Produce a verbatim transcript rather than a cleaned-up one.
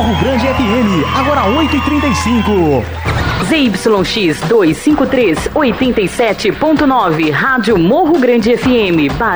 Morro Grande F M, agora oito e trinta e cinco. Z Y X duzentos e cinquenta e três, oitenta e sete ponto nove, Rádio Morro Grande F M.